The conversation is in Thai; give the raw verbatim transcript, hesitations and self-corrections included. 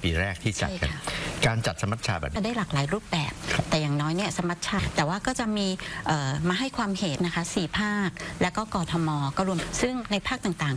ปีแรกที่จัดกันการจัดสมัชชาแบบจะได้หลากหลายรูปแบบแต่อย่างน้อยเนี่ยสมัชชาแต่ว่าก็จะมีมาให้ความเห็นนะคะสี่ภาคและก็กทมก็รวมซึ่งในภาคต่าง